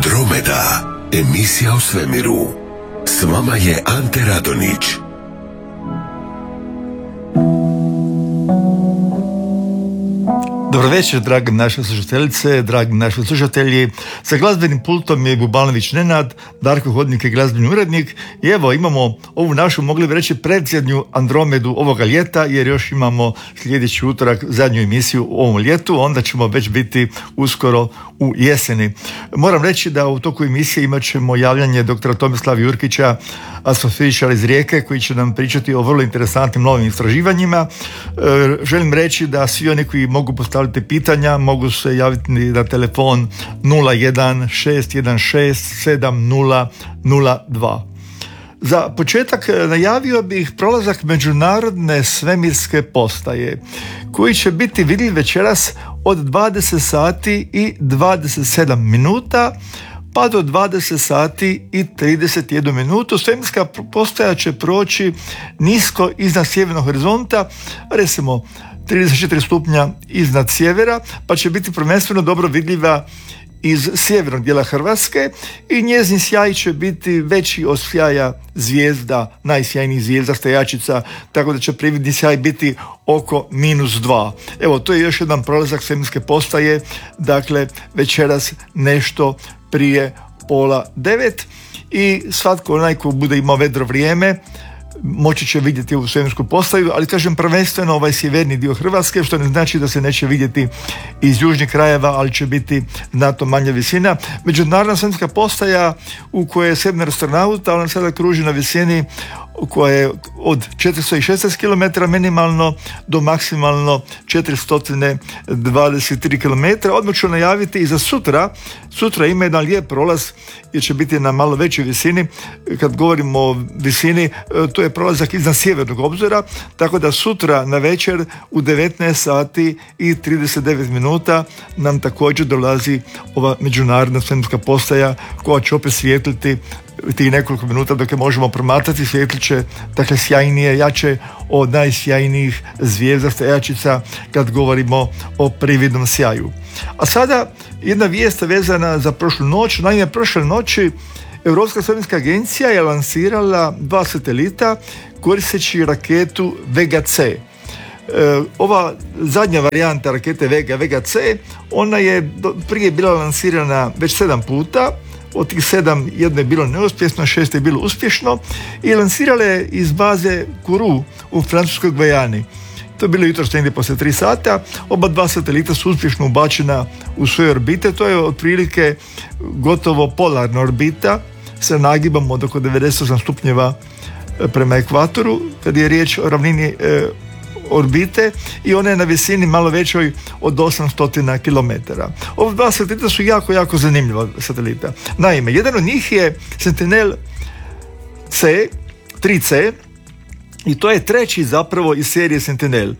Andromeda, emisija o svemiru. S vama je Ante Radonić. Dobro večer, dragi naše slušateljice, dragi naši slušatelji. Sa glazbenim pultom je Bubanović Nenad, Darko Hodnik je glazbeni urednik. I evo, imamo ovu našu, mogli bi reći, predzadnju Andromedu ovoga ljeta, jer još imamo sljedeći utorak zadnju emisiju u ovom ljetu, onda ćemo već biti uskoro u jeseni. Moram reći da u toku emisije imat ćemo javljanje doktora Tomislava Jurkića, astrofizičara iz Rijeke, koji će nam pričati o vrlo interesantnim novim istraživanjima. Želim reći da svi oni koji mogu postaviti pitanja mogu se javiti na telefon 0161670002. Za početak najavio bih prolazak Međunarodne svemirske postaje, koji će biti vidljiv večeras od 20 sati i 27 minuta pa do 20 sati i 31 minutu. Svemirska postaja će proći nisko iznad sjevernog horizonta, recimo 34 stupnja iznad sjevera, pa će biti prvenstveno dobro vidljiva iz sjevernog dijela Hrvatske i njezin sjaj će biti veći od sjaja zvijezda, najsjajnijih zvijezda stajačica, tako da će prividni sjaj biti oko -2. Evo, to je još jedan prolazak svemirske postaje, dakle večeras nešto prije 8:30 i svatko onaj ko bude imao vedro vrijeme moći će vidjeti ovu svemirsku postaju, ali kažem prvenstveno ovaj sjeverni dio Hrvatske, što ne znači da se neće vidjeti iz južnih krajeva, ali će biti znatno manja visina. Međunarodna svemirska postaja u kojoj je 7 astronauta, ona sada kruži na visini koja je od 416 km minimalno do maksimalno 423 km. Odmah ću najaviti i za sutra. Sutra ima jedan lijep prolaz jer će biti na malo većoj visini. Kad govorimo o visini, to je prolazak iznad sjevernog obzora, tako da sutra na večer u 19 sati i 39 minuta nam također dolazi ova međunarodna svemirska postaja koja će opet svijetliti tih nekoliko minuta dok je možemo promatrati. Svijetlit će, dakle, sjajnije, jače od najsjajnijih zvijezda stajačica kad govorimo o prividnom sjaju. A sada jedna vijest vezana za prošlu noć. Naime, prošle noći Europska svemirska agencija je lansirala 2 satelita koristeći raketu Vega C. Ova zadnja varijanta rakete Vega C, ona je prije bila lansirana već 7 puta. Od tih 7 jedno je bilo neuspješno, 6 je bilo uspješno i lansirale je iz baze Kourou u francuskoj Gvajani. To je bilo jutros negdje poslije 3 sata. Oba 2 satelita su uspješno ubačena u svoje orbite. To je otprilike gotovo polarna orbita sa nagibom od oko 98 stupnjeva prema ekvatoru, kad je riječ o ravnini orbite, i ona je na visini malo većoj od 800 km. Ova 2 satelita su jako zanimljiva satelita. Naime, jedan od njih je Sentinel-C, 3C, i to je treći zapravo iz serije Sentinel.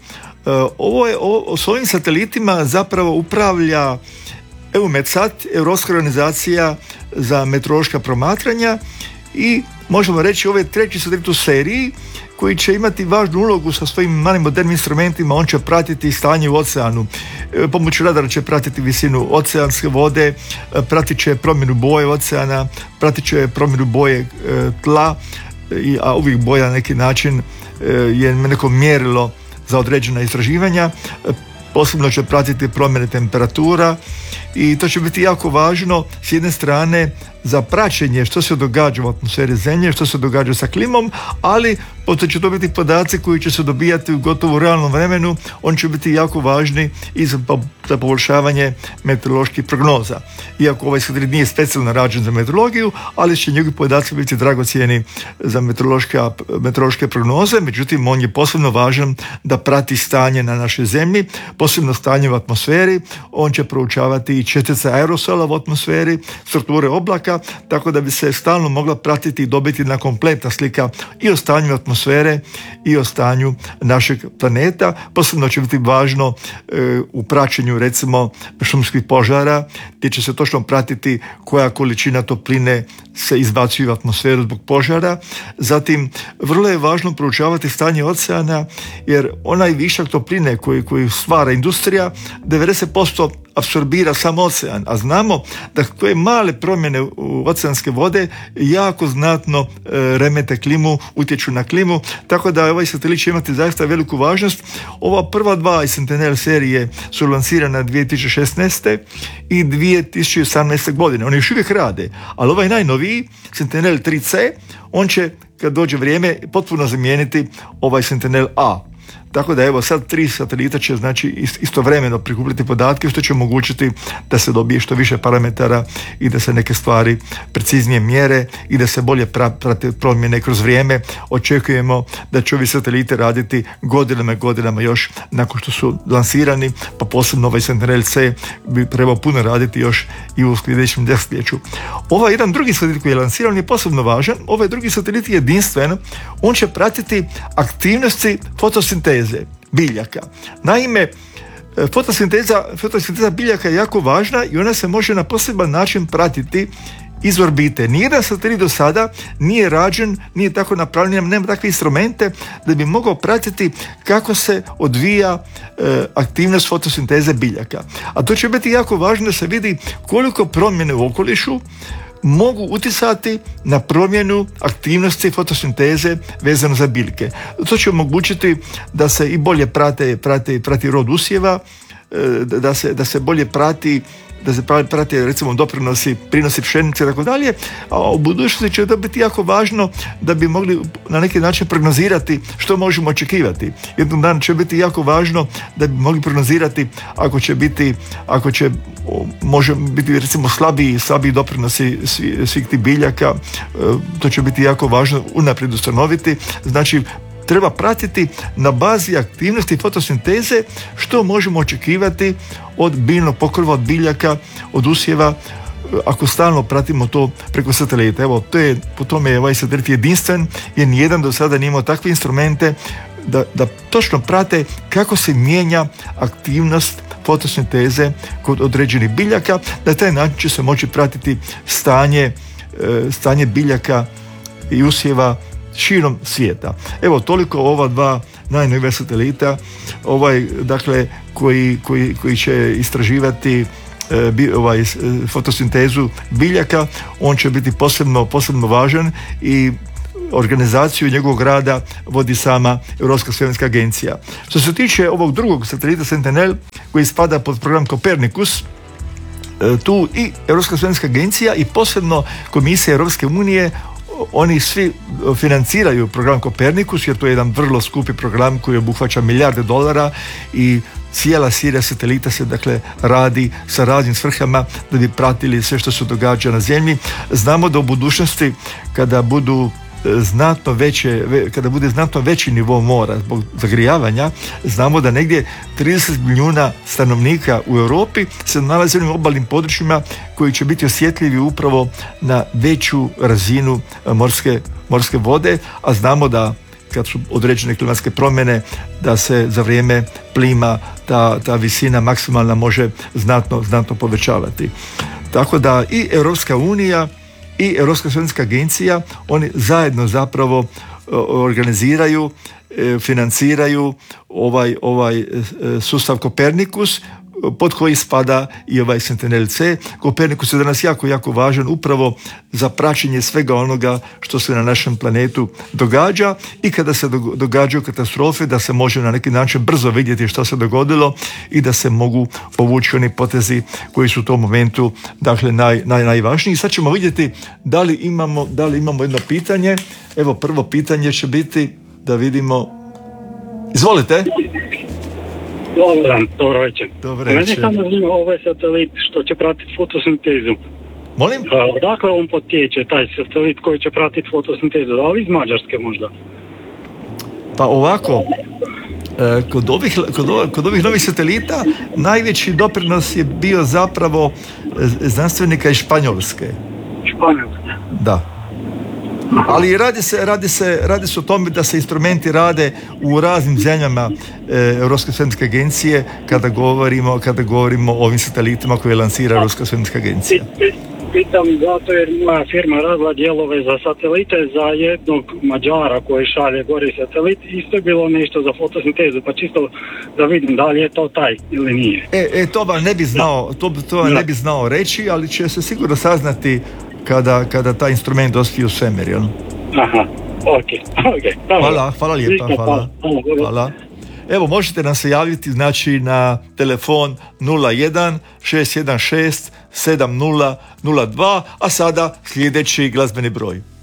S ovim satelitima zapravo upravlja EUMETSAT, Europska organizacija za meteorološka promatranja, i možemo reći ovaj treći satelit u seriji koji će imati važnu ulogu sa svojim malim modernim instrumentima. On će pratiti stanje u oceanu. Pomoću radara će pratiti visinu oceanske vode, pratit će promjenu boje oceana, pratit će promjenu boje tla, a uvijek boja na neki način je neko mjerilo za određena istraživanja. Posebno će pratiti promjene temperatura i to će biti jako važno s jedne strane za praćenje što se događa u atmosferi Zemlje, što se događa sa klimom, ali pošto će to biti podaci koji će se dobijati u gotovo realnom vremenu, on će biti jako važni i za poboljšavanje meteoroloških prognoza. Iako ovaj satelit nije specijalno rađen za meteorologiju, ali će njegovi podaci biti dragocjeni za meteorološke prognoze. Međutim, on je posebno važan da prati stanje na našoj Zemlji, posebno stanje u atmosferi. On će proučavati i čestice aerosola u atmosferi, strukture oblaka, tako da bi se stalno mogla pratiti i dobiti jedna kompletna slika i o stanju atmosfere i o stanju našeg planeta. Posebno će biti važno u praćenju recimo šumskih požara, gdje će se točno pratiti koja količina topline se izbacuje u atmosferu zbog požara. Zatim, vrlo je važno proučavati stanje oceana, jer onaj višak topline koji stvara industrija, 90%, apsorbira sam ocean, a znamo da koje male promjene u oceanske vode jako znatno remete klimu, utječu na klimu, tako da ovaj satelit će imati zaista veliku važnost. Ova prva dva iz Sentinel serije su lansirana 2016. i 2018. godine. Oni još uvijek rade, ali ovaj najnoviji, Sentinel 3C, on će, kad dođe vrijeme, potpuno zamijeniti ovaj Sentinel A. Tako da evo sad 3 satelita će znači istovremeno prikupljati podatke, što će omogućiti da se dobije što više parametara i da se neke stvari preciznije mjere i da se bolje prate promjene kroz vrijeme. Očekujemo da će ovi sateliti raditi godinama još nakon što su lansirani, pa posebno ovaj Sentinel C bi trebao puno raditi još i u sljedećem desetljeću. Ovaj jedan drugi satelit koji je lansiran je posebno važan. Ovaj drugi satelit je jedinstven. On će pratiti aktivnosti fotosinteze biljaka. Naime, fotosinteza biljaka je jako važna i ona se može na poseban način pratiti iz orbite. Nijedan satelit do sada nije rađen, nije tako napravljen, nema takve instrumente da bi mogao pratiti kako se odvija aktivnost fotosinteze biljaka. A to će biti jako važno da se vidi koliko promjene u okolišu mogu utjecati na promjenu aktivnosti fotosinteze vezano za biljke. To će omogućiti da se i bolje prati rod usjeva, da se bolje prati recimo prinosi pšenice i tako dalje, a u budućnosti će to biti jako važno da bi mogli na neki način prognozirati što možemo očekivati. Jednog dana će biti jako važno da bi mogli prognozirati ako će može biti recimo slabiji doprinosi svih tih biljaka, to će biti jako važno unaprijed ustanoviti. Znači, treba pratiti na bazi aktivnosti fotosinteze što možemo očekivati od biljnog pokrova, od biljaka, od usjeva, ako stalno pratimo to preko satelita. Evo, po tome je ovaj satelit jedinstven, jer nijedan do sada nije imao takve instrumente da točno prate kako se mijenja aktivnost fotosinteze kod određenih biljaka. Na taj način će se moći pratiti stanje biljaka i usjeva širom svijeta. Evo, toliko ova dva najnovija satelita, dakle, koji će istraživati fotosintezu biljaka. On će biti posebno važan i organizaciju njegovog rada vodi sama Europska svemirska agencija. Što se tiče ovog drugog satelita Sentinel, koji spada pod program Copernicus, tu i Europska svemirska agencija i posebno Komisija Europske unije, oni svi financiraju program Copernicus, jer to je jedan vrlo skupi program koji obuhvaća milijarde dolara i cijela serija satelita se dakle radi sa raznim svrhama da bi pratili sve što se događa na Zemlji. Znamo da u budućnosti kada bude znatno veći nivo mora zbog zagrijavanja, znamo da negdje 30 milijuna stanovnika u Europi se nalaze u obalnim područjima koji će biti osjetljivi upravo na veću razinu morske vode, a znamo da kad su određene klimatske promjene, da se za vrijeme plima ta visina maksimalna može znatno povećavati. Tako da i Europska unija i Europska svemirska agencija, oni zajedno zapravo organiziraju, financiraju ovaj sustav Copernicus, pod koji spada i ovaj Sentinel C. Copernicus je danas jako važan upravo za praćenje svega onoga što se na našem planetu događa i kada se događaju katastrofe, da se može na neki način brzo vidjeti što se dogodilo i da se mogu povući oni potezi koji su u tom momentu dakle najvažniji. Sad ćemo vidjeti da li imamo jedno pitanje. Evo, prvo pitanje će biti da vidimo. Izvolite. Dobro večer. Mene samo zanima ovaj satelit što će pratiti fotosintezu. Molim? Odakle on potječe, taj satelit koji će pratiti fotosintezu? Da li iz Mađarske možda? Pa ovako, kod ovih novih satelita najveći doprinos je bio zapravo znanstvenika iz Španjolske. Da. Ali radi se o tome da se instrumenti rade u raznim zemljama Europske svemirske agencije kada govorimo o ovim satelitima koje lansira Europska svemirska agencija. Pitam zato jer moja firma radila dijelove za satelite za jednog Mađara koji šalje gori satelit. Isto je bilo nešto za fotosintezu, pa čisto da vidim da li je to taj ili nije. To vam ne bi znao, to vam ne bi znao reći, ali će se sigurno saznati kada taj instrument dospije u svemir, jel? Aha, ok. Hvala lijepa, hvala. Evo, možete nam se javiti znači na telefon 01 616 7002, a sada sljedeći glazbeni broj.